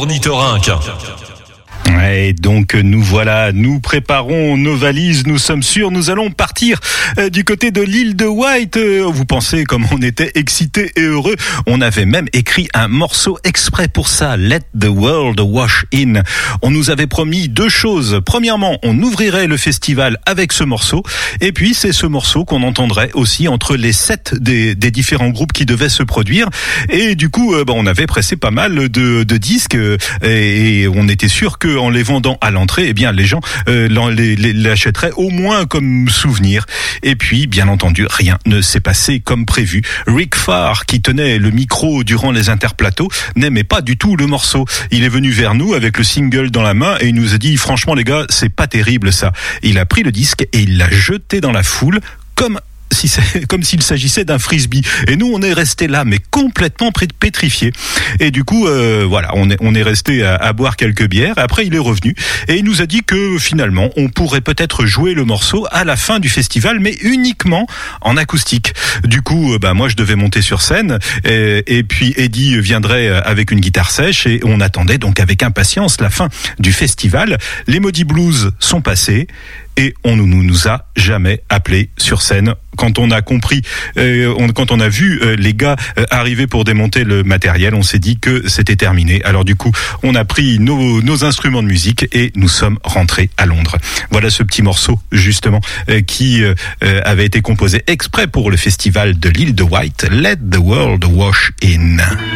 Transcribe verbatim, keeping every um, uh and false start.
Ornithorynque. Et donc nous voilà, nous préparons nos valises, nous sommes sûrs, nous allons partir euh, du côté de l'île de Wight. Euh, vous pensez comme on était excités et heureux. On avait même écrit un morceau exprès pour ça, Let the World Wash In. On nous avait promis deux choses. Premièrement, on ouvrirait le festival avec ce morceau, et puis c'est ce morceau qu'on entendrait aussi entre les sept des, des différents groupes qui devaient se produire. Et du coup, euh, bah, on avait pressé pas mal de, de disques euh, et, et on était sûr que en les vendant à l'entrée, eh bien les gens euh, les, les, l'achèteraient au moins comme souvenir. Et puis, bien entendu, rien ne s'est passé comme prévu. Rick Farr, qui tenait le micro durant les interplateaux, n'aimait pas du tout le morceau. Il est venu vers nous avec le single dans la main et il nous a dit « Franchement les gars, c'est pas terrible ça ». Il a pris le disque et il l'a jeté dans la foule comme si c'est comme s'il s'agissait d'un frisbee. Et nous, on est resté là, mais complètement pétrifiés. Et du coup, euh, voilà, on est on est resté à, à boire quelques bières. Après, il est revenu et il nous a dit que finalement, on pourrait peut-être jouer le morceau à la fin du festival, mais uniquement en acoustique. Du coup, bah moi, je devais monter sur scène et, et puis Eddie viendrait avec une guitare sèche et on attendait donc avec impatience la fin du festival. Les Maudits Blues sont passés. Et on ne nous, nous a jamais appelés sur scène. Quand on a compris, euh, on, quand on a vu euh, les gars euh, arriver pour démonter le matériel, on s'est dit que c'était terminé. Alors du coup, on a pris nos, nos instruments de musique et nous sommes rentrés à Londres. Voilà ce petit morceau justement euh, qui euh, avait été composé exprès pour le festival de l'île de Wight, Let the World Wash In.